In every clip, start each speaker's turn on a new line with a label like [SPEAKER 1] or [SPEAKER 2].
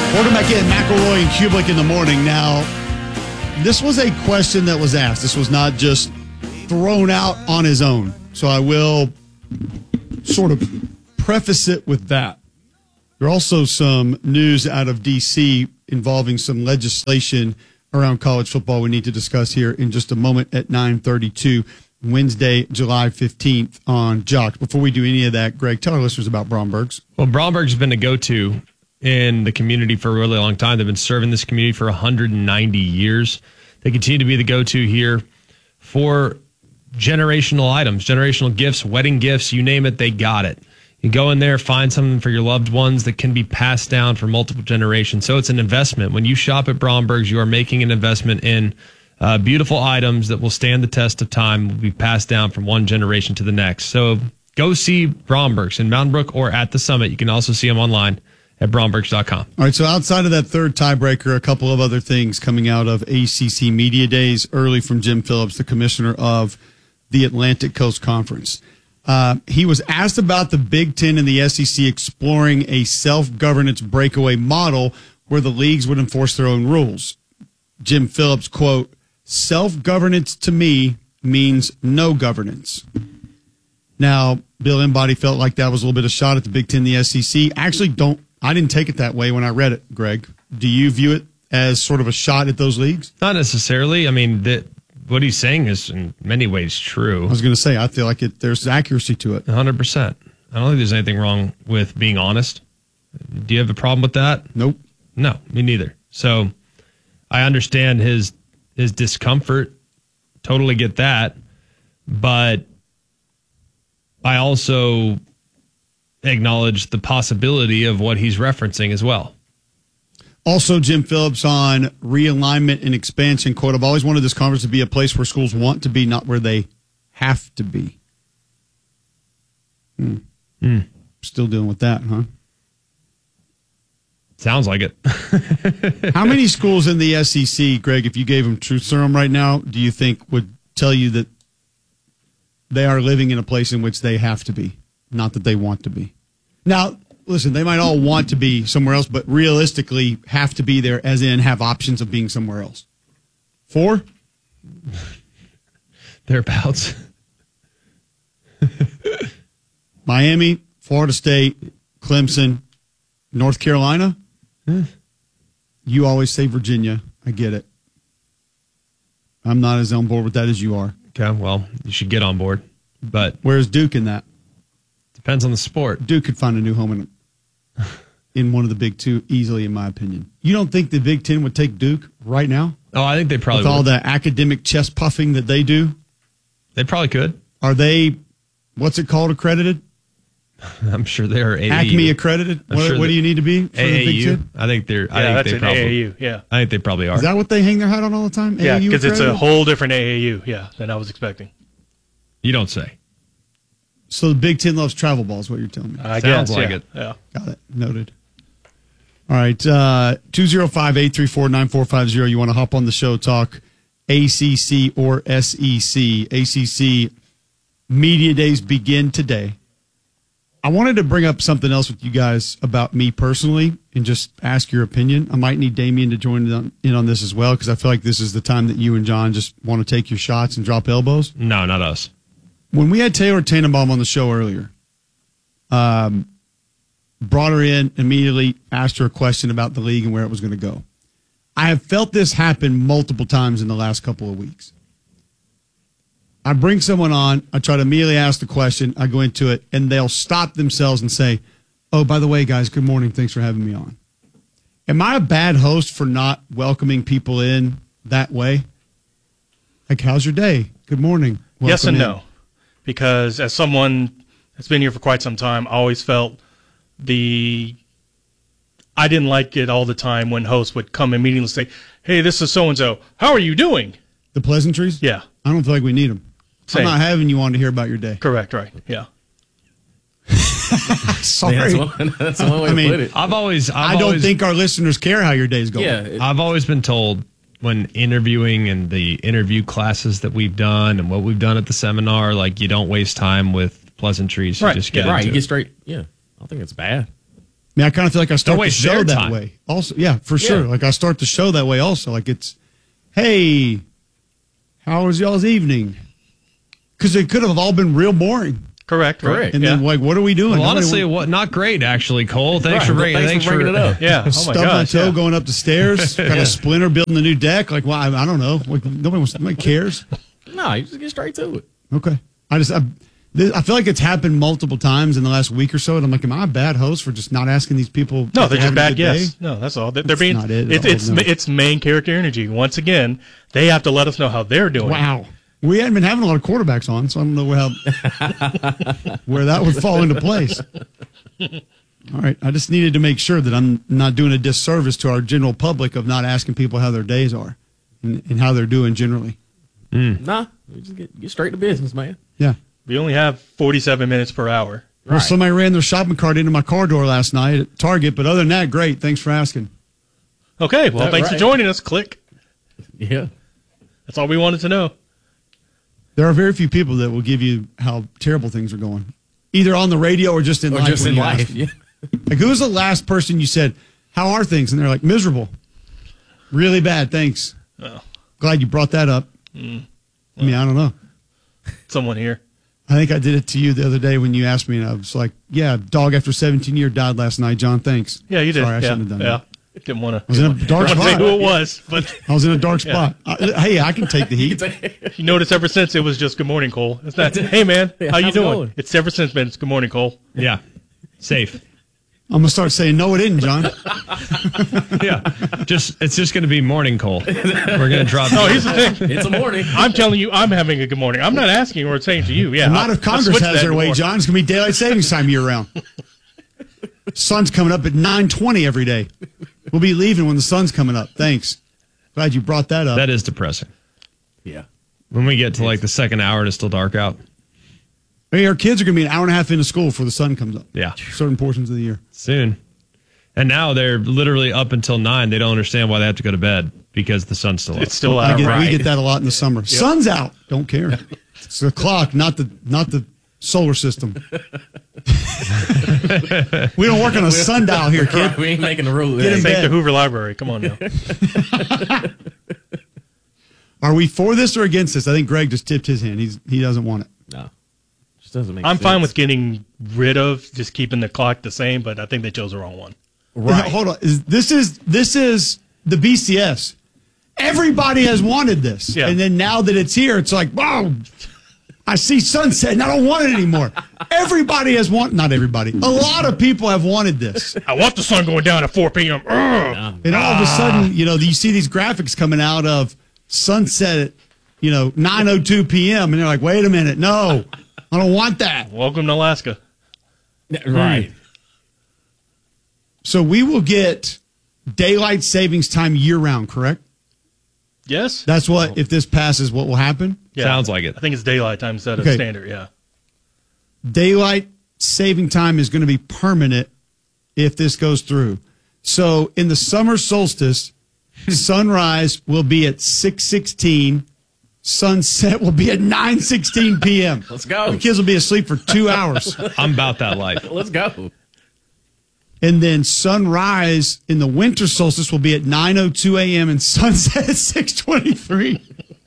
[SPEAKER 1] Welcome back in. McElroy and Kublik in the morning. Now, this was a question that was asked. This was not just thrown out on his own. So I will sort of preface it with that. There are also some news out of D.C. involving some legislation around college football we need to discuss here in just a moment at 9:32, Wednesday, July 15th on Jocks. Before we do any of that, Greg, tell our listeners about Bromberg's.
[SPEAKER 2] Well, Bromberg's been a go-to in the community for a really long time. They've been serving this community for 190 years. They continue to be the go-to here for generational items, generational gifts, wedding gifts, you name it, they got it. You go in there, find something for your loved ones that can be passed down for multiple generations. So it's an investment. When you shop at Bromberg's, you are making an investment in beautiful items that will stand the test of time, will be passed down from one generation to the next. So go see Bromberg's in Mountain Brook or at the Summit. You can also see them online at Brombergs.com.
[SPEAKER 1] All right, so outside of that third tiebreaker, a couple of other things coming out of ACC Media Days early from Jim Phillips, the commissioner of the Atlantic Coast Conference. He was asked about the Big Ten and the SEC exploring a self-governance breakaway model where the leagues would enforce their own rules. Jim Phillips, quote, "Self-governance to me means no governance." Now, Bill Embody felt like that was a little bit of a shot at the Big Ten and the SEC. I didn't take it that way when I read it, Greg. Do you view it as sort of a shot at those leagues?
[SPEAKER 2] Not necessarily. I mean, what he's saying is in many ways true.
[SPEAKER 1] I was going to say, I feel like there's accuracy to it.
[SPEAKER 2] 100%. I don't think there's anything wrong with being honest. Do you have a problem with that?
[SPEAKER 1] Nope.
[SPEAKER 2] No, me neither. So I understand his discomfort. Totally get that. But I also acknowledge the possibility of what he's referencing as well.
[SPEAKER 1] Also, Jim Phillips on realignment and expansion, quote, "I've always wanted this conference to be a place where schools want to be, not where they have to be." Still dealing with that, huh?
[SPEAKER 2] Sounds like it.
[SPEAKER 1] How many schools in the SEC, Greg, if you gave them truth serum right now, do you think would tell you that they are living in a place in which they have to be, not that they want to be? Now, listen, they might all want to be somewhere else, but realistically have to be there, as in have options of being somewhere else. 4?
[SPEAKER 2] Thereabouts.
[SPEAKER 1] Miami, Florida State, Clemson, North Carolina. You always say Virginia. I get it. I'm not as on board with that as you are.
[SPEAKER 2] Okay, well, you should get on board. But
[SPEAKER 1] where's Duke in that?
[SPEAKER 2] Depends on the sport.
[SPEAKER 1] Duke could find a new home in one of the Big Two easily, in my opinion. You don't think the Big Ten would take Duke right now?
[SPEAKER 2] Oh, I think they probably would.
[SPEAKER 1] With all the academic chest puffing that they do?
[SPEAKER 2] They probably could.
[SPEAKER 1] Are they, what's it called, accredited?
[SPEAKER 2] I'm sure they're AAU.
[SPEAKER 1] Acme accredited? What do you need to be for the Big Ten?
[SPEAKER 2] I think they're.
[SPEAKER 3] That's an AAU, yeah.
[SPEAKER 2] I think they probably are.
[SPEAKER 1] Is that what they hang their hat on all the time?
[SPEAKER 3] Yeah,
[SPEAKER 1] because
[SPEAKER 3] it's a whole different AAU, than I was expecting.
[SPEAKER 2] You don't say.
[SPEAKER 1] So the Big Ten loves travel ball is what you're telling me.
[SPEAKER 3] I
[SPEAKER 2] Sounds
[SPEAKER 3] guess,
[SPEAKER 2] like it.
[SPEAKER 3] Yeah.
[SPEAKER 1] Got it. Noted. All right. 205-834-9450. You want to hop on the show, talk ACC or SEC. ACC Media Days begin today. I wanted to bring up something else with you guys about me personally and just ask your opinion. I might need Damien to join in on this as well, because I feel like this is the time that you and John just want to take your shots and drop elbows.
[SPEAKER 2] No, not us.
[SPEAKER 1] When we had Taylor Tannenbaum on the show earlier, brought her in, immediately asked her a question about the league and where it was going to go. I have felt this happen multiple times in the last couple of weeks. I bring someone on, I try to immediately ask the question, I go into it, and they'll stop themselves and say, "Oh, by the way, guys, good morning. Thanks for having me on." Am I a bad host for not welcoming people in that way? Like, how's your day? Good morning. Welcome
[SPEAKER 3] yes and
[SPEAKER 1] in.
[SPEAKER 3] no. Because as someone that's been here for quite some time, I always felt I didn't like it all the time when hosts would come immediately and say, "Hey, this is so-and-so. How are you doing?"
[SPEAKER 1] The pleasantries?
[SPEAKER 3] Yeah.
[SPEAKER 1] I don't feel like we need them.
[SPEAKER 3] Same.
[SPEAKER 1] I'm not having you on to hear about your day.
[SPEAKER 3] Correct, right. Yeah.
[SPEAKER 1] Sorry.
[SPEAKER 4] That's the one way to put it.
[SPEAKER 1] I don't think our listeners care how your day's going.
[SPEAKER 4] Yeah,
[SPEAKER 2] I've always been told when interviewing and the interview classes that we've done and what we've done at the seminar, like, you don't waste time with pleasantleasantries. You just get into
[SPEAKER 4] You
[SPEAKER 2] it.
[SPEAKER 4] get straight. Yeah. I don't think it's bad.
[SPEAKER 1] mean, I kind of feel like I start the
[SPEAKER 2] waste
[SPEAKER 1] show
[SPEAKER 2] their
[SPEAKER 1] that
[SPEAKER 2] time.
[SPEAKER 1] way. Also, yeah, for sure. Like I start the show that way. Also, like it's, hey, how was y'all's evening? Because it could have all been real boring.
[SPEAKER 3] Correct.
[SPEAKER 1] And then, like, what are we doing?
[SPEAKER 2] Well,
[SPEAKER 1] Nobody
[SPEAKER 2] honestly,
[SPEAKER 1] wants-
[SPEAKER 2] not great, actually, Cole. Thanks for bringing
[SPEAKER 4] it up.
[SPEAKER 3] Yeah. Oh my
[SPEAKER 1] Stubbed my
[SPEAKER 3] gosh.
[SPEAKER 1] toe
[SPEAKER 3] Yeah.
[SPEAKER 1] going up the stairs. Got a splinter building a new deck. Like, well, I don't know. Like, nobody cares.
[SPEAKER 4] No, you just get straight to it.
[SPEAKER 1] Okay. I feel like it's happened multiple times in the last week or so, and I'm like, am I a bad host for just not asking these people?
[SPEAKER 3] No,
[SPEAKER 1] if
[SPEAKER 3] they're just
[SPEAKER 1] having a
[SPEAKER 3] bad
[SPEAKER 1] good day?
[SPEAKER 3] guests. No, that's all. They're
[SPEAKER 1] That's
[SPEAKER 3] being.
[SPEAKER 1] not it at
[SPEAKER 3] It's
[SPEAKER 1] all, no.
[SPEAKER 3] it's main character energy. Once again, they have to let us know how they're doing.
[SPEAKER 1] Wow. We hadn't been having a lot of quarterbacks on, so I don't know where that would fall into place. All right. I just needed to make sure that I'm not doing a disservice to our general public of not asking people how their days are and how they're doing generally.
[SPEAKER 4] Nah, you just get straight to business, man.
[SPEAKER 1] Yeah.
[SPEAKER 3] We only have 47 minutes per hour.
[SPEAKER 1] Well,
[SPEAKER 4] Right.
[SPEAKER 1] somebody ran their shopping cart into my car door last night at Target, but other than that, great. Thanks for asking.
[SPEAKER 3] Okay. Well,
[SPEAKER 4] That
[SPEAKER 3] thanks
[SPEAKER 4] right.
[SPEAKER 3] for joining us. Click.
[SPEAKER 4] Yeah.
[SPEAKER 3] That's all we wanted to know.
[SPEAKER 1] There are very few people that will give you how terrible things are going, either on the radio or just in
[SPEAKER 4] Or
[SPEAKER 1] life.
[SPEAKER 4] just
[SPEAKER 1] when
[SPEAKER 4] in
[SPEAKER 1] you ask
[SPEAKER 4] life.
[SPEAKER 1] them.
[SPEAKER 4] Yeah.
[SPEAKER 1] Like, who was the last person you said, how are things? And they're like, miserable. Really bad, thanks.
[SPEAKER 3] Oh,
[SPEAKER 1] Glad you brought that up. I mean, I don't know.
[SPEAKER 3] someone here.
[SPEAKER 1] I think I did it to you the other day when you asked me, and I was like, yeah, dog after 17 years died last night. John, thanks.
[SPEAKER 3] Yeah, you did.
[SPEAKER 1] Sorry, I
[SPEAKER 3] yeah.
[SPEAKER 1] shouldn't have done
[SPEAKER 3] yeah.
[SPEAKER 1] that.
[SPEAKER 3] Didn't want
[SPEAKER 1] I was in a dark
[SPEAKER 3] to say
[SPEAKER 1] spot.
[SPEAKER 3] who it was, but
[SPEAKER 1] I was in a dark spot. Hey, I can take the heat.
[SPEAKER 3] you notice ever since it was just good morning, Cole. It's not, hey man, how you
[SPEAKER 4] how's it
[SPEAKER 3] doing?
[SPEAKER 4] going?
[SPEAKER 3] It's ever since been good morning, Cole.
[SPEAKER 2] Yeah. Safe.
[SPEAKER 1] I'm going to start saying, no, it isn't, John.
[SPEAKER 2] Yeah. It's just going to be morning, Cole. We're going to drop.
[SPEAKER 3] No, here's the thing.
[SPEAKER 4] It's a morning.
[SPEAKER 3] I'm telling you, I'm having a good morning. I'm not asking or saying to you. Yeah,
[SPEAKER 1] Not if Congress
[SPEAKER 3] switched
[SPEAKER 1] has
[SPEAKER 3] that
[SPEAKER 1] their way,
[SPEAKER 3] before.
[SPEAKER 1] John. It's going to be daylight savings time year round. Sun's coming up at 9:20 every day. We'll be leaving when the sun's coming up. Thanks. Glad you brought that up.
[SPEAKER 2] That is depressing.
[SPEAKER 4] Yeah.
[SPEAKER 2] When we get to like the second hour and it's still dark out.
[SPEAKER 1] Hey, our kids are going to be an hour and a half into school before the sun comes up.
[SPEAKER 2] Yeah.
[SPEAKER 1] Certain portions of the year.
[SPEAKER 2] Soon. And now they're literally up until 9. They don't understand why they have to go to bed because the sun's still up.
[SPEAKER 3] It's still
[SPEAKER 1] I
[SPEAKER 3] out.
[SPEAKER 1] get,
[SPEAKER 3] Right.
[SPEAKER 1] We get that a lot in the summer. Sun's out. Don't care. It's the clock, not the solar system. We don't work on a sundial here, kid.
[SPEAKER 4] Right, we ain't making the rule.
[SPEAKER 1] Get in
[SPEAKER 3] Thank
[SPEAKER 1] bed.
[SPEAKER 3] the Hoover Library. Come on now.
[SPEAKER 1] Are we for this or against this? I think Greg just tipped his hand. He doesn't want it.
[SPEAKER 4] No. Just doesn't make
[SPEAKER 3] I'm
[SPEAKER 4] sense.
[SPEAKER 3] fine with getting rid of just keeping the clock the same, but I think they chose the wrong one.
[SPEAKER 1] Right. Hold on. This is the BCS. Everybody has wanted this.
[SPEAKER 3] Yeah.
[SPEAKER 1] And then now that it's here, it's like, wow, I see sunset and I don't want it anymore. Everybody has not everybody. A lot of people have wanted this.
[SPEAKER 3] I want the sun going down at 4 p.m. Ugh.
[SPEAKER 1] And all of a sudden, you see these graphics coming out of sunset at, 9:02 p.m. And they're like, wait a minute. No, I don't want that.
[SPEAKER 3] Welcome to Alaska.
[SPEAKER 4] Right.
[SPEAKER 1] So we will get daylight savings time year round, correct?
[SPEAKER 3] Yes?
[SPEAKER 1] That's what, if this passes, what will happen?
[SPEAKER 3] Yeah.
[SPEAKER 2] Sounds like it.
[SPEAKER 3] I think it's daylight time instead of
[SPEAKER 1] Okay.
[SPEAKER 3] standard, yeah.
[SPEAKER 1] Daylight saving time is going to be permanent if this goes through. So in the summer solstice, sunrise will be at 6:16. Sunset will be at 9:16 p.m.
[SPEAKER 4] Let's go.
[SPEAKER 1] The kids will be asleep for 2 hours.
[SPEAKER 2] I'm about that life.
[SPEAKER 4] Let's go.
[SPEAKER 1] And then sunrise in the winter solstice will be at 9:02 a.m. and sunset at 6:23.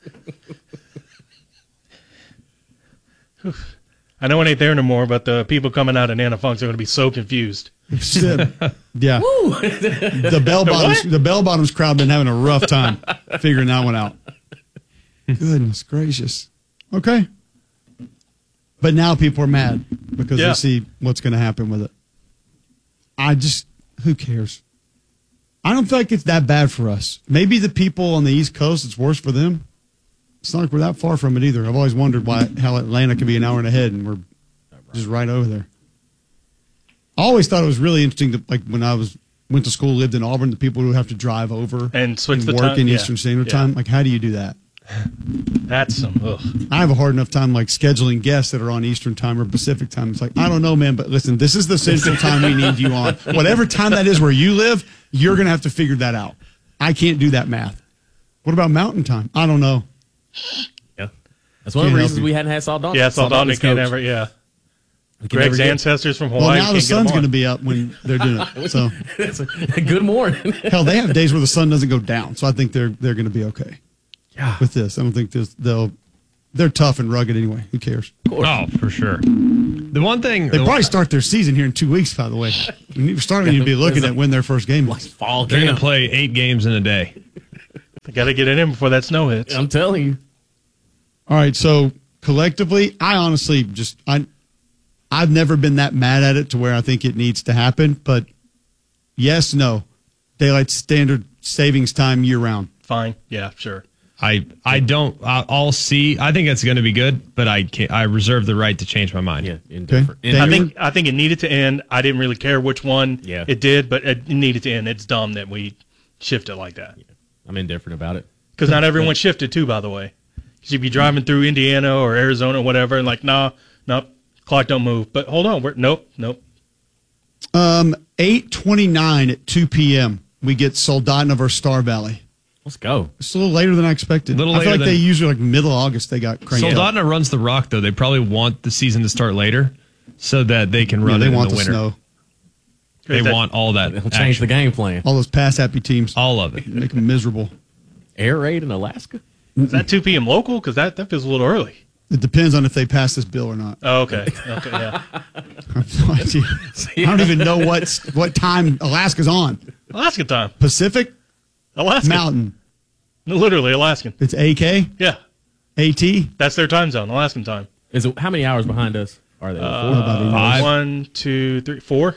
[SPEAKER 3] I know it ain't there no more, but the people coming out of Nana Funk's are going to be so confused.
[SPEAKER 1] Yeah. The bell bottoms crowd been having a rough time figuring that one out. Goodness gracious. Okay. But now people are mad because
[SPEAKER 3] Yeah.
[SPEAKER 1] they see what's going to happen with it. Who cares? I don't feel like it's that bad for us. Maybe the people on the East Coast, it's worse for them. It's not like we're that far from it either. I've always wondered how Atlanta can be an hour and ahead and we're just right over there. I always thought it was really interesting that, like, when I went to school, lived in Auburn, the people who have to drive over
[SPEAKER 3] And switch the
[SPEAKER 1] work
[SPEAKER 3] time,
[SPEAKER 1] in
[SPEAKER 3] yeah.
[SPEAKER 1] Eastern Standard
[SPEAKER 3] Yeah.
[SPEAKER 1] Time. Like, how do you do that?
[SPEAKER 3] That's some, ugh.
[SPEAKER 1] I have a hard enough time, like, scheduling guests that are on Eastern Time or Pacific Time. It's like, I don't know, man, but listen, this is the Central Time we need you on. Whatever time that is where you live, you're going to have to figure that out. I can't do that math. What about Mountain Time? I don't know.
[SPEAKER 4] Yeah. That's one of
[SPEAKER 1] Can't
[SPEAKER 4] the
[SPEAKER 1] help
[SPEAKER 4] reasons
[SPEAKER 1] you.
[SPEAKER 4] we hadn't had Saldana.
[SPEAKER 3] Yeah, Saldana can't
[SPEAKER 4] coach.
[SPEAKER 3] ever, yeah. Greg's ancestors from Hawaii.
[SPEAKER 1] Well, now the
[SPEAKER 3] can't get 'em
[SPEAKER 1] sun's
[SPEAKER 3] on.
[SPEAKER 1] going to be up when they're doing it. So
[SPEAKER 4] Good morning.
[SPEAKER 1] hell, they have days where the sun doesn't go down. So I think they're going to be okay
[SPEAKER 4] Yeah.
[SPEAKER 1] with this. I don't think they're tough and rugged anyway. Who cares?
[SPEAKER 2] Oh, for sure. The one thing
[SPEAKER 1] They probably start their season here in 2 weeks. By the way, we're starting to be looking at when their first game is.
[SPEAKER 4] Fall
[SPEAKER 2] they're going
[SPEAKER 4] camp.
[SPEAKER 2] to play 8 games in a day.
[SPEAKER 3] They got to get it in before that snow hits.
[SPEAKER 4] I'm telling you.
[SPEAKER 1] All right, so collectively, I honestly I've never been that mad at it to where I think it needs to happen. But yes, no, daylight standard savings time year round.
[SPEAKER 3] Fine. Yeah, sure.
[SPEAKER 2] I think it's going to be good, but I reserve the right to change my mind.
[SPEAKER 4] Yeah. Indifferent.
[SPEAKER 1] Okay.
[SPEAKER 3] I think it needed to end. I didn't really care which one
[SPEAKER 4] Yeah.
[SPEAKER 3] it did, but it needed to end. It's dumb that we shift it like that.
[SPEAKER 4] I'm indifferent about it.
[SPEAKER 3] Because not everyone shifted too, by the way. Because you'd be driving through Indiana or Arizona or whatever, and like, nope, clock don't move. But hold on, nope.
[SPEAKER 1] 8:29 at 2 p.m. We get Soldotna versus Star Valley.
[SPEAKER 4] Let's go.
[SPEAKER 1] It's a little later than I expected.
[SPEAKER 2] Little
[SPEAKER 1] I feel
[SPEAKER 2] later
[SPEAKER 1] like they
[SPEAKER 2] than-
[SPEAKER 1] usually like middle of August they got cranked up.
[SPEAKER 2] Soldotna runs the rock, though. They probably want the season to start later so that they can
[SPEAKER 1] Yeah,
[SPEAKER 2] run
[SPEAKER 1] they
[SPEAKER 2] it in
[SPEAKER 1] want
[SPEAKER 2] the
[SPEAKER 1] the
[SPEAKER 2] winter.
[SPEAKER 1] snow.
[SPEAKER 2] They want all that
[SPEAKER 4] They'll change
[SPEAKER 2] action.
[SPEAKER 4] the game plan.
[SPEAKER 1] All those pass happy teams.
[SPEAKER 2] All of it.
[SPEAKER 1] Make them miserable.
[SPEAKER 4] Air raid in Alaska?
[SPEAKER 3] Is that 2 p.m. local? Because that feels a little early.
[SPEAKER 1] It depends on if they pass this bill or not.
[SPEAKER 3] Oh, okay. Okay, yeah.
[SPEAKER 1] I have no idea. I don't even know what time Alaska's on.
[SPEAKER 3] Alaska time.
[SPEAKER 1] Pacific,
[SPEAKER 3] Alaska.
[SPEAKER 1] Mountain.
[SPEAKER 3] Literally Alaskan.
[SPEAKER 1] It's AK,
[SPEAKER 3] Yeah.
[SPEAKER 1] AT.
[SPEAKER 3] That's their time zone, Alaskan time.
[SPEAKER 4] Is it how many hours behind us are they? Four?
[SPEAKER 1] Nobody knows.
[SPEAKER 3] 1, 2, 3, 4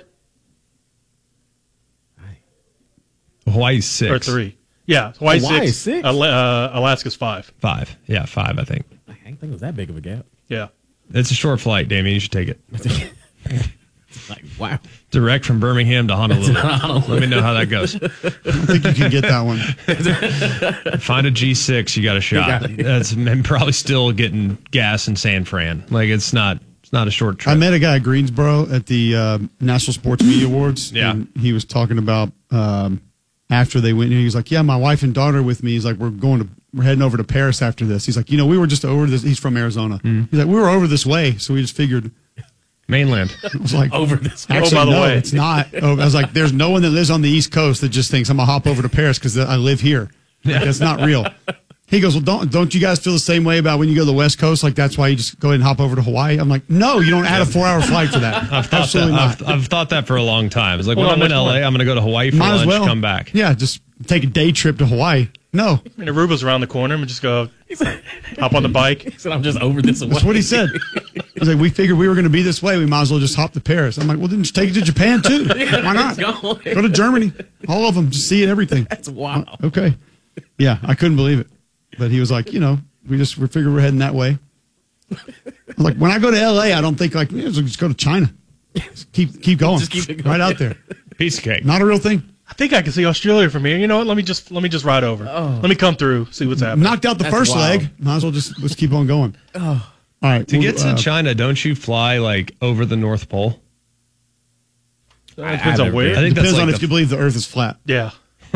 [SPEAKER 2] Hawaii's 6.
[SPEAKER 3] or 3. Yeah, Hawaii
[SPEAKER 4] Hawaii
[SPEAKER 3] 6.
[SPEAKER 4] 6?
[SPEAKER 3] Alaska's 5.
[SPEAKER 2] 5. Yeah, 5, I think.
[SPEAKER 4] I didn't think it was that big of a gap.
[SPEAKER 3] Yeah.
[SPEAKER 2] It's a short flight, Damien. You should take it.
[SPEAKER 4] Like, wow.
[SPEAKER 2] Direct from Birmingham to Honolulu. Let me know how that goes.
[SPEAKER 1] I don't think you can get that one.
[SPEAKER 2] Find a G6, you got a shot. That's and probably still getting gas in San Fran. Like it's not a short trip.
[SPEAKER 1] I met a guy at Greensboro at the National Sports Media Awards.
[SPEAKER 2] Yeah.
[SPEAKER 1] And he was talking about after they went, he was like, yeah, my wife and daughter with me. He's like, we're heading over to Paris after this. He's like, we were just over this. He's from Arizona. He's like, we were over this way. So we just figured.
[SPEAKER 2] Mainland.
[SPEAKER 1] I was like,
[SPEAKER 4] Over this.
[SPEAKER 1] actually,
[SPEAKER 3] by the
[SPEAKER 1] no,
[SPEAKER 3] way.
[SPEAKER 1] it's not. I was like, there's no one that lives on the East Coast that just thinks I'm going to hop over to Paris because I live here. Like, that's not real. He goes, well, don't you guys feel the same way about when you go to the West Coast? Like, that's why you just go ahead and hop over to Hawaii? I'm like, no, you don't add a 4-hour flight for that. Absolutely not.
[SPEAKER 2] I've thought that for a long time. It's like
[SPEAKER 3] Well,
[SPEAKER 2] when I'm in
[SPEAKER 3] much
[SPEAKER 2] LA,
[SPEAKER 3] more.
[SPEAKER 2] I'm going to go to Hawaii for
[SPEAKER 1] Might as
[SPEAKER 2] lunch,
[SPEAKER 1] well.
[SPEAKER 2] come back.
[SPEAKER 1] Yeah, just take a day trip to Hawaii. No,
[SPEAKER 3] I mean, Aruba's around the corner and just go hop on the bike.
[SPEAKER 4] He said, I'm just over this away.
[SPEAKER 1] that's what he said. I was like, we figured we were going to be this way. We might as well just hop to Paris. I'm like, well, then just take it to Japan too. Why not?
[SPEAKER 4] Go.
[SPEAKER 1] Go to Germany. All of them. Just see it, everything.
[SPEAKER 4] That's wild.
[SPEAKER 1] Okay. Yeah, I couldn't believe it. But he was like, we figured we're heading that way. I'm like, when I go to LA, I don't think like, just go to China. Just keep going.
[SPEAKER 4] Just keep it going.
[SPEAKER 1] Right out there.
[SPEAKER 2] Piece of cake.
[SPEAKER 1] Not a real thing.
[SPEAKER 3] I think I can see Australia from here. You know what? Let me just ride over. Let me come through, see what's happening.
[SPEAKER 1] Knocked out the
[SPEAKER 4] That's
[SPEAKER 1] first
[SPEAKER 4] wild.
[SPEAKER 1] leg. Might as well just keep on going. All right.
[SPEAKER 2] To get to China, don't you fly like over the North Pole?
[SPEAKER 3] It depends on
[SPEAKER 4] never
[SPEAKER 3] where.
[SPEAKER 2] I think
[SPEAKER 1] depends
[SPEAKER 2] that's
[SPEAKER 1] on
[SPEAKER 2] like
[SPEAKER 1] if you believe the earth is flat.
[SPEAKER 3] Yeah.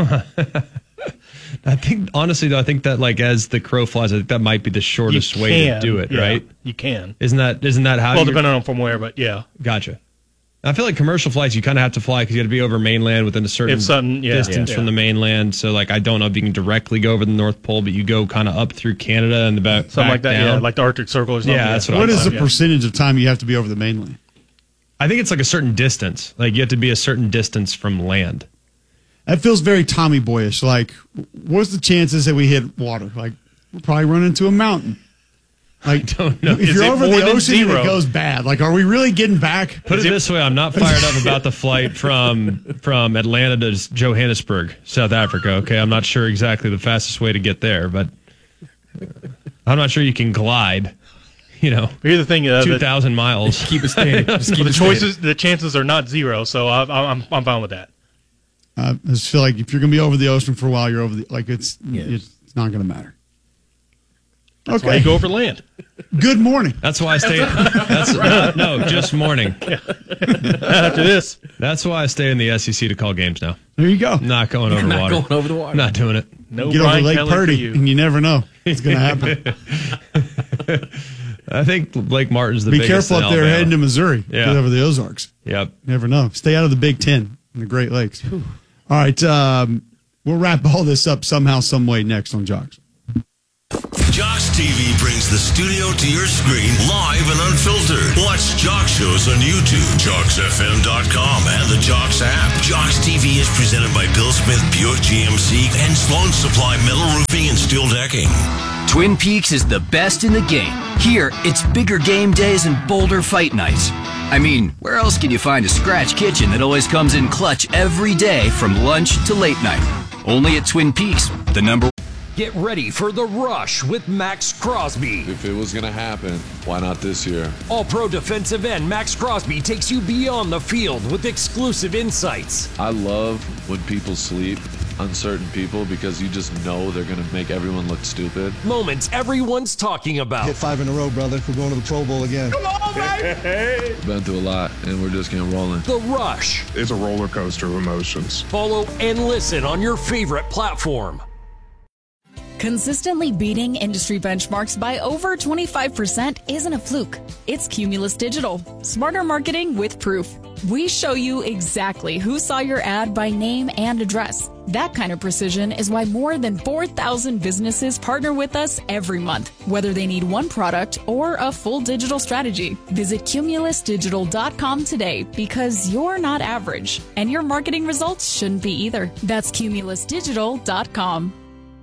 [SPEAKER 2] I think honestly though, I think that like as the crow flies, I think that might be the shortest way to do it,
[SPEAKER 3] yeah,
[SPEAKER 2] right?
[SPEAKER 3] You can.
[SPEAKER 2] Isn't that how?
[SPEAKER 3] Well,
[SPEAKER 2] you're-
[SPEAKER 3] depending on from where, but yeah.
[SPEAKER 2] Gotcha. I feel like commercial flights, you kind of have to fly because you got to be over mainland within a certain
[SPEAKER 3] If something- yeah,
[SPEAKER 2] distance
[SPEAKER 3] yeah.
[SPEAKER 2] from the mainland. So, like, I don't know if you can directly go over the North Pole, but you go kind of up through Canada and back
[SPEAKER 3] Something like that,
[SPEAKER 2] down.
[SPEAKER 3] yeah. Like the Arctic Circle or something.
[SPEAKER 2] Yeah, that's what
[SPEAKER 1] What
[SPEAKER 2] I
[SPEAKER 1] is
[SPEAKER 2] thought,
[SPEAKER 1] the percentage of time you have to be over the mainland?
[SPEAKER 2] I think it's like a certain distance. Like, you have to be a certain distance from land.
[SPEAKER 1] That feels very Tommy Boyish. Like, what's the chances that we hit water? Like, we'll probably run into a mountain. Like,
[SPEAKER 2] don't know.
[SPEAKER 1] if
[SPEAKER 3] Is
[SPEAKER 1] you're
[SPEAKER 3] it
[SPEAKER 1] over
[SPEAKER 3] more
[SPEAKER 1] the
[SPEAKER 3] than
[SPEAKER 1] ocean and
[SPEAKER 3] zero?
[SPEAKER 1] it goes bad, like, are we really getting back?
[SPEAKER 2] Put it this way, I'm not fired up about the flight from Atlanta to Johannesburg, South Africa. Okay, I'm not sure exactly the fastest way to get there, but I'm not sure you can glide.
[SPEAKER 3] Here's the thing:
[SPEAKER 2] 2,000 miles.
[SPEAKER 4] Keep it steady. Just keep
[SPEAKER 3] the
[SPEAKER 4] it steady.
[SPEAKER 3] choices, the chances are not zero. So I'm fine with that.
[SPEAKER 1] I just feel like if you're going to be over the ocean for a while, you're over the, like, it's not going to matter.
[SPEAKER 3] That's why you go over land.
[SPEAKER 1] Good morning.
[SPEAKER 2] That's why I stay. No, just morning.
[SPEAKER 3] After this,
[SPEAKER 2] That's why I stay in the SEC to call games now.
[SPEAKER 1] There you go.
[SPEAKER 2] Not going over
[SPEAKER 4] Not
[SPEAKER 2] water.
[SPEAKER 4] going over the water.
[SPEAKER 2] Not doing it.
[SPEAKER 3] no
[SPEAKER 1] Get over
[SPEAKER 3] Brian
[SPEAKER 1] Lake
[SPEAKER 3] Kelly for
[SPEAKER 1] Purdy,
[SPEAKER 3] you.
[SPEAKER 1] and you never know what's going to happen.
[SPEAKER 2] I think Lake Martin's the
[SPEAKER 1] Be
[SPEAKER 2] biggest
[SPEAKER 1] careful
[SPEAKER 2] in
[SPEAKER 1] up there
[SPEAKER 2] Alabama.
[SPEAKER 1] heading to Missouri.
[SPEAKER 2] Yeah.
[SPEAKER 1] Get over the Ozarks.
[SPEAKER 2] Yep.
[SPEAKER 1] Never know. Stay out of the Big Ten and the Great Lakes. All right. We'll wrap all this up somehow, some way next on Jocks.
[SPEAKER 5] Jocks TV brings the studio to your screen live and unfiltered. Watch Jocks shows on YouTube, JocksFM.com, and the Jocks app. Jocks TV is presented by Bill Smith Buick GMC and Sloan Supply Metal Roofing and Steel Decking.
[SPEAKER 6] Twin Peaks is the best in the game. Here, it's bigger game days and bolder fight nights. I mean, where else can you find a scratch kitchen that always comes in clutch every day from lunch to late night? Only at Twin Peaks, the number.
[SPEAKER 7] Get ready for The Rush with Max Crosby.
[SPEAKER 8] If it was going to happen, why not this year?
[SPEAKER 7] All-pro defensive end Max Crosby takes you beyond the field with exclusive insights.
[SPEAKER 8] I love when people sleep on certain people because you just know they're going to make everyone look stupid.
[SPEAKER 7] Moments everyone's talking about.
[SPEAKER 9] Hit 5 in a row, brother. We're going to the Pro Bowl again.
[SPEAKER 7] Come on, baby!
[SPEAKER 8] Been through a lot, and we're just getting rolling.
[SPEAKER 7] The Rush.
[SPEAKER 10] It's a roller coaster of emotions.
[SPEAKER 7] Follow and listen on your favorite platform.
[SPEAKER 11] Consistently beating industry benchmarks by over 25% isn't a fluke. It's Cumulus Digital. Smarter marketing with proof. We show you exactly who saw your ad by name and address. That kind of precision is why more than 4,000 businesses partner with us every month, whether they need one product or a full digital strategy. Visit cumulusdigital.com today because you're not average, and your marketing results shouldn't be either. That's cumulusdigital.com.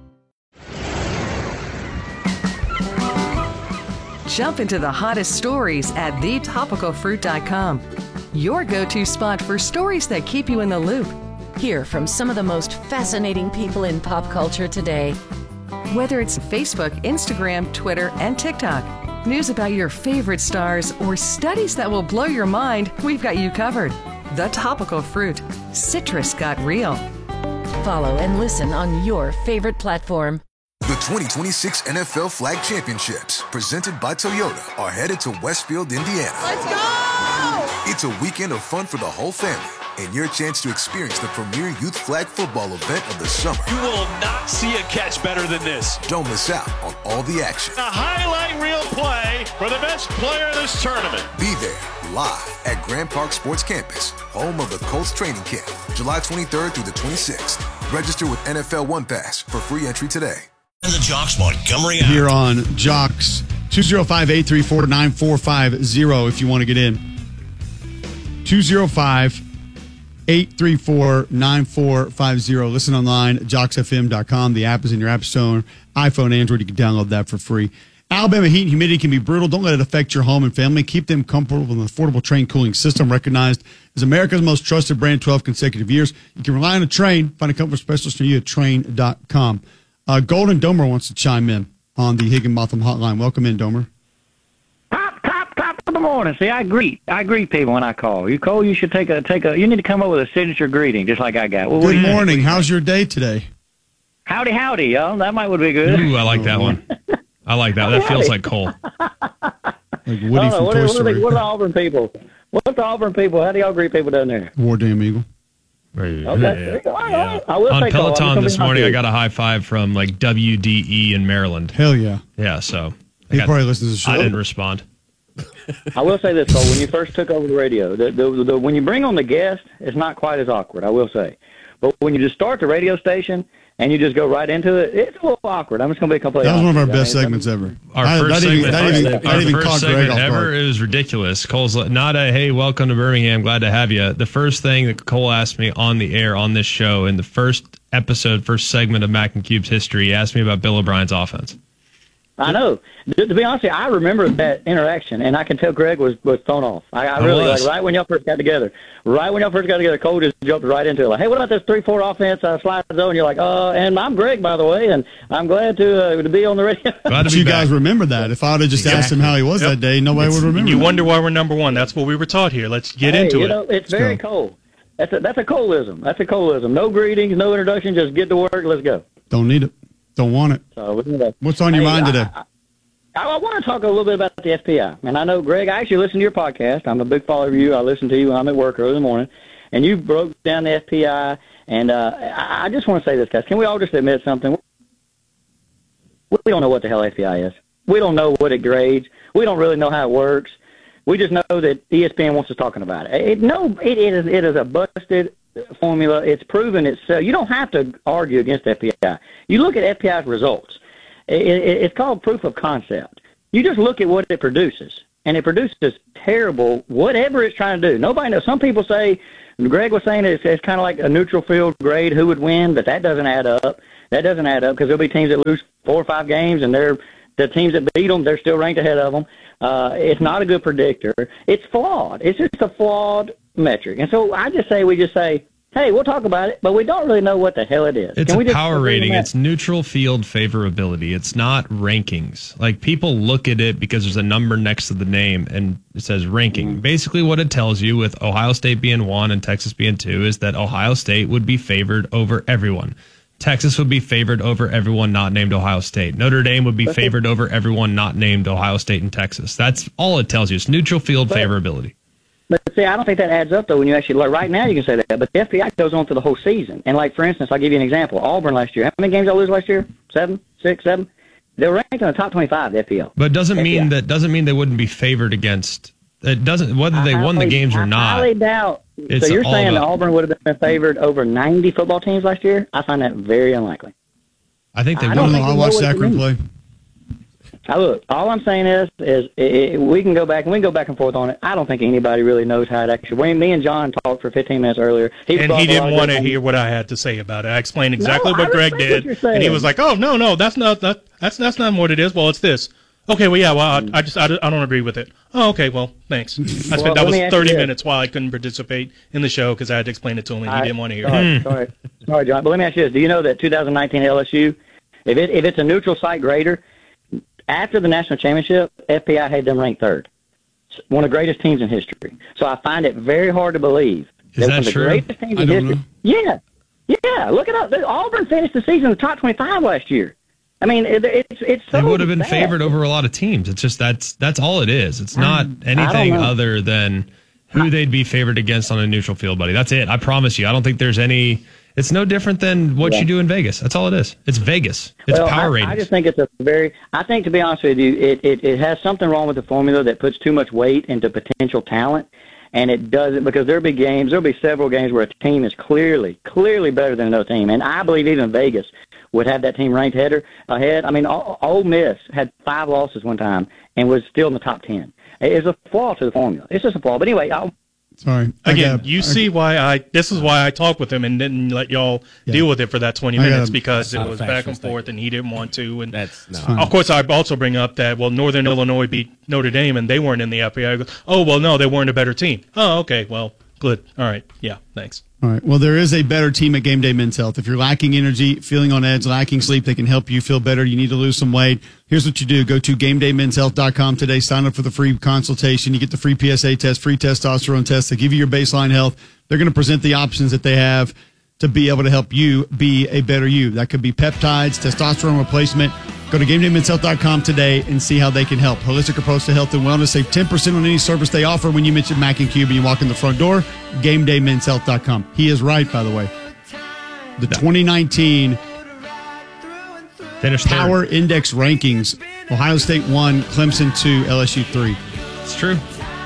[SPEAKER 12] Jump into the hottest stories at thetopicalfruit.com. Your go-to spot for stories that keep you in the loop.
[SPEAKER 13] Hear from some of the most fascinating people in pop culture today.
[SPEAKER 12] Whether it's Facebook, Instagram, Twitter, and TikTok, news about your favorite stars, or studies that will blow your mind, we've got you covered. The Topical Fruit. Citrus got real.
[SPEAKER 13] Follow and listen on your favorite platform.
[SPEAKER 14] The 2026 NFL Flag Championships, presented by Toyota, are headed to Westfield, Indiana.
[SPEAKER 15] Let's go!
[SPEAKER 14] It's a weekend of fun for the whole family and your chance to experience the premier youth flag football event of the summer.
[SPEAKER 16] You will not see a catch better than this.
[SPEAKER 14] Don't miss out on all the action.
[SPEAKER 16] A highlight reel play for the best player of this tournament.
[SPEAKER 14] Be there live at Grand Park Sports Campus, home of the Colts training camp, July 23rd through the 26th. Register with NFL One Pass for free entry today.
[SPEAKER 5] And the Jocks Montgomery app.
[SPEAKER 1] Here on Jocks, 205-834-9450 if you want to get in. 205-834-9450. Listen online, jocksfm.com. The app is in your app store. iPhone, Android, you can download that for free. Alabama heat and humidity can be brutal. Don't let it affect your home and family. Keep them comfortable with an affordable Train cooling system recognized as America's most trusted brand 12 consecutive years. You can rely on a Train. Find a comfort specialist near you at Train.com. Golden Domer wants to chime in on the Higginbotham hotline. Welcome in, Domer.
[SPEAKER 17] Top of the morning. See, I greet people when I call. You call, you should take a. You need to come up with a signature greeting, just like I got. Well,
[SPEAKER 1] good morning. How's your day today?
[SPEAKER 17] Howdy, y'all. That might would be good.
[SPEAKER 2] Ooh, I like that one. I like that. That feels like Cole.
[SPEAKER 1] Like Woody from Toy Story.
[SPEAKER 17] What are the Auburn people? What's the Auburn people? How do y'all greet people down there?
[SPEAKER 1] War Damn Eagle.
[SPEAKER 17] Okay.
[SPEAKER 2] Yeah.
[SPEAKER 17] I will
[SPEAKER 2] on
[SPEAKER 17] say
[SPEAKER 2] Peloton this morning, I got a high five from like WDE in Maryland.
[SPEAKER 1] Hell yeah.
[SPEAKER 2] Yeah, so
[SPEAKER 1] he probably listens to the show.
[SPEAKER 2] I didn't respond.
[SPEAKER 17] I will say this, Cole. When you first took over the radio, when you bring on the guest, it's not quite as awkward, I will say. But when you just start the radio station and you just go right into it, it's a little awkward. I'm just going to be completely honest.
[SPEAKER 1] That was one of our best segments ever.
[SPEAKER 2] Our first segment
[SPEAKER 1] Greg
[SPEAKER 2] ever. It was ridiculous. Cole's not a, hey, welcome to Birmingham, glad to have you. The first thing that Cole asked me on the air on this show in the first segment of Mac and Cube's history, he asked me about Bill O'Brien's offense.
[SPEAKER 17] I know. To be honest with you, I remember that interaction, and I can tell Greg was thrown off. I really, like, right when y'all first got together, Cole just jumped right into it. Like, hey, what about this 3-4 offense, slide zone? You're like, and I'm Greg, by the way, and I'm glad to be on the radio.
[SPEAKER 1] Glad you guys remember that. If I would have just asked him how he was that day, nobody would remember.
[SPEAKER 3] You wonder why we're number one. That's what we were taught here. Let's get into it.
[SPEAKER 17] It's very Cole. That's a Coleism. That's a Coleism. No greetings, no introduction, just get to work, let's go.
[SPEAKER 1] Don't need it. Don't want it.
[SPEAKER 17] So,
[SPEAKER 1] what's on your mind today?
[SPEAKER 17] I want to talk a little bit about the FPI. And I know, Greg, I actually listen to your podcast. I'm a big follower of you. I listen to you when I'm at work early in the morning. And you broke down the FPI. And I just want to say this, guys. Can we all just admit something? We don't know what the hell FPI is. We don't know what it grades. We don't really know how it works. We just know that ESPN wants us talking about it. It is a busted formula. It's proven itself. You don't have to argue against FPI. You look at FPI's results. It's called proof of concept. You just look at what it produces, and it produces terrible whatever it's trying to do. Nobody knows. Some people say, Greg was saying it's kind of like a neutral field grade, who would win, but that doesn't add up. That doesn't add up because there'll be teams that lose 4 or 5 games, and the teams that beat them, they're still ranked ahead of them. It's not a good predictor. It's flawed. It's just a flawed metric. And so I just say, hey, we'll talk about it, but we don't really know what the hell it is.
[SPEAKER 2] It's a power rating. It's neutral field favorability. It's not rankings. Like, people look at it because there's a number next to the name and it says ranking.
[SPEAKER 17] Mm-hmm.
[SPEAKER 2] Basically what it tells you, with Ohio State being 1 and Texas being 2, is that Ohio State would be favored over everyone. Texas would be favored over everyone not named Ohio State. Notre Dame would be favored over everyone not named Ohio State and Texas. That's all it tells you. It's neutral field favorability.
[SPEAKER 17] But see, I don't think that adds up, though, when you actually, like, right now you can say that, but the FPI goes on for the whole season. And, like, for instance, I'll give you an example. Auburn last year, how many games did they lose last year? 7, 6, 7? They were ranked in the top 25, the FPL.
[SPEAKER 2] But doesn't mean they wouldn't be favored against. It doesn't, whether they won the games or not.
[SPEAKER 17] I highly doubt. So you're saying that Auburn would have been favored over 90 football teams last year? I find that very unlikely.
[SPEAKER 2] I think they would.
[SPEAKER 1] I watched Akron play.
[SPEAKER 17] Now, look, all I'm saying is we can go back and forth on it. I don't think anybody really knows how it actually. Me and John talked for 15 minutes earlier.
[SPEAKER 3] He didn't want to hear what I had to say about it. I explained exactly what Greg did, and he was like, "Oh, no, that's not what it is." Well, it's this. Okay, well, yeah, I don't agree with it. Oh, okay, well, thanks. That was 30 minutes while I couldn't participate in the show because I had to explain it to him, and he didn't want to hear it.
[SPEAKER 17] Sorry, John. But let me ask you this: do you know that 2019 LSU, if it's a neutral site grader, after the national championship, FPI had them ranked 3rd, one of the greatest teams in history. So I find it very hard to believe
[SPEAKER 2] that
[SPEAKER 17] one of the greatest teams in history. Yeah, look it up. Auburn finished the season in the top 25 last year. I mean, it's so
[SPEAKER 2] they would have been
[SPEAKER 17] bad.
[SPEAKER 2] favored over a lot of teams. It's just that's all it is. It's not anything other than who they'd be favored against on a neutral field, buddy. That's it. I promise you. I don't think there's any. It's no different than what you do in Vegas. That's all it is. It's Vegas. It's power ratings.
[SPEAKER 17] I just think it's I think, to be honest with you, it has something wrong with the formula that puts too much weight into potential talent, and it doesn't, because there'll be several games where a team is clearly better than another team, and I believe even Vegas would have that team ranked ahead. I mean, Ole Miss had 5 losses one time and was still in the top 10. It's a flaw to the formula. It's just a flaw. But anyway,
[SPEAKER 1] sorry.
[SPEAKER 3] Again, see why this is why I talked with him and didn't let y'all deal with it for that 20 minutes, because it was back and forth and he didn't want to. And of course, I also bring up that, Northern Illinois beat Notre Dame and they weren't in the FPI. I go, oh, well, no, they weren't a better team. Oh, okay, well, good. All right. Yeah, thanks.
[SPEAKER 1] All right. Well, there is a better team at Game Day Men's Health. If you're lacking energy, feeling on edge, lacking sleep, they can help you feel better. You need to lose some weight. Here's what you do. Go to GameDayMen'sHealth.com today. Sign up for the free consultation. You get the free PSA test, free testosterone test. They give you your baseline health. They're going to present the options that they have to be able to help you be a better you. That could be peptides, testosterone replacement. Go to GameDayMen'sHealth.com today and see how they can help. Holistic approach to health and wellness. Save 10% on any service they offer when you mention Mac and Cube and you walk in the front door. GameDayMen'sHealth.com. He is right, by the way. The 2019 Power Index rankings. Ohio State 1, Clemson 2, LSU 3.
[SPEAKER 2] It's true.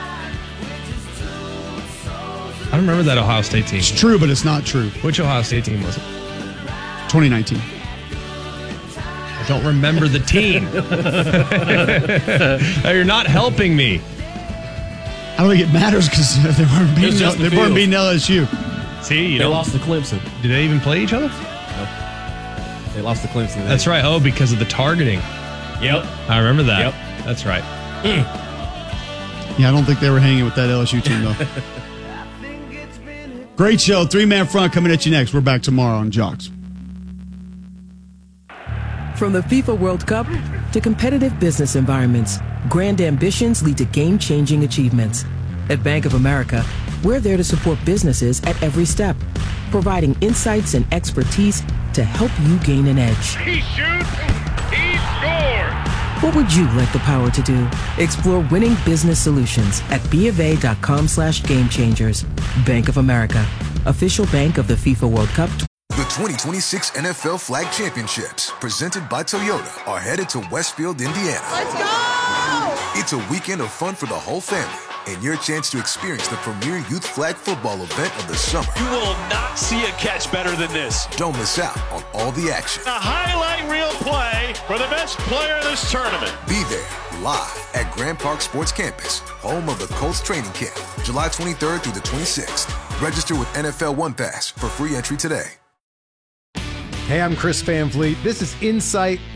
[SPEAKER 2] I don't remember that Ohio State team.
[SPEAKER 1] It's true, but it's not true.
[SPEAKER 2] Which Ohio State team was it?
[SPEAKER 1] 2019.
[SPEAKER 2] I don't remember the team. You're not helping me.
[SPEAKER 1] I don't think it matters because they weren't beating LSU.
[SPEAKER 2] See,
[SPEAKER 4] they lost to Clemson.
[SPEAKER 2] Did they even play each other?
[SPEAKER 4] No. They lost to Clemson.
[SPEAKER 2] That's right. Oh, because of the targeting.
[SPEAKER 4] Yep.
[SPEAKER 2] I remember that.
[SPEAKER 4] Yep.
[SPEAKER 2] That's right.
[SPEAKER 1] Yeah, I don't think they were hanging with that LSU team, though. Great show. 3-man front coming at you next. We're back tomorrow on Jocks.
[SPEAKER 15] From the FIFA World Cup to competitive business environments, grand ambitions lead to game-changing achievements. At Bank of America, we're there to support businesses at every step, providing insights and expertise to help you gain an edge.
[SPEAKER 16] He shoots, he scores!
[SPEAKER 15] What would you like the power to do? Explore winning business solutions at BofA.com/gamechangers. Bank of America, official bank of the FIFA World Cup.
[SPEAKER 14] The 2026 NFL Flag Championships, presented by Toyota, are headed to Westfield, Indiana.
[SPEAKER 18] Let's go!
[SPEAKER 14] It's a weekend of fun for the whole family and your chance to experience the premier youth flag football event of the summer.
[SPEAKER 16] You will not see a catch better than this.
[SPEAKER 14] Don't miss out on all the action.
[SPEAKER 16] A highlight reel play for the best player of this tournament.
[SPEAKER 14] Be there live at Grand Park Sports Campus, home of the Colts training camp, July 23rd through the 26th. Register with NFL One Pass for free entry today.
[SPEAKER 18] Hey, I'm Chris Van Vliet. This is Insight